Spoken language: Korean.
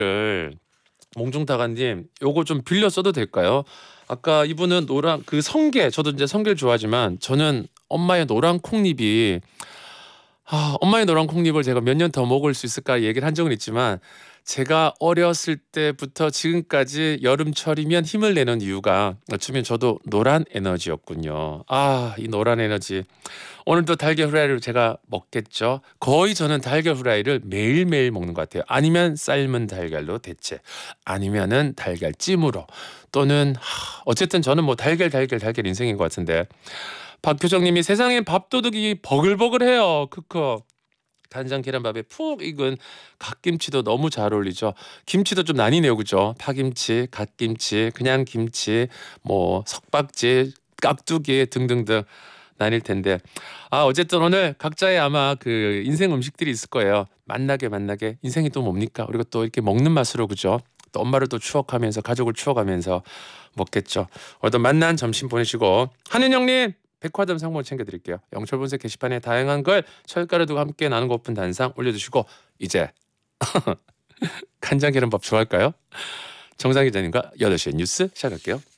를 몽중다가님 요거 좀 빌려 써도 될까요? 아까 이분은 노란 그 성게 저도 이제 성게를 좋아하지만 저는 엄마의 노란 콩잎이 엄마의 노란 콩잎을 제가 몇 년 더 먹을 수 있을까 얘기를 한 적은 있지만 제가 어렸을 때부터 지금까지 여름철이면 힘을 내는 이유가 어쩌면 저도 노란 에너지였군요. 이 노란 에너지. 오늘도 달걀 후라이를 제가 먹겠죠. 거의 저는 달걀 후라이를 매일매일 먹는 것 같아요. 아니면 삶은 달걀로 대체. 아니면은 달걀찜으로. 또는 어쨌든 저는 뭐 달걀 인생인 것 같은데. 박효정님이 세상에 밥도둑이 버글버글해요. 크크. 간장 계란밥에 푹 익은 갓김치도 너무 잘 어울리죠. 김치도 좀 나뉘네요, 그죠? 파김치, 갓김치, 그냥 김치, 뭐 석박지, 깍두기 등등등 나뉠 텐데. 어쨌든 오늘 각자의 아마 그 인생 음식들이 있을 거예요. 만나게 인생이 또 뭡니까? 그리고 또 이렇게 먹는 맛으로 그죠? 또 엄마를 또 추억하면서 가족을 추억하면서 먹겠죠. 오늘도 만난 점심 보내시고 한은영님 백화점 상품 챙겨드릴게요. 영철분석 게시판에 다양한 걸 철가루도 함께 나누고픈 단상 올려주시고 이제 간장 계란밥 좋아할까요? 정상 기자님과 8시에 뉴스 시작할게요.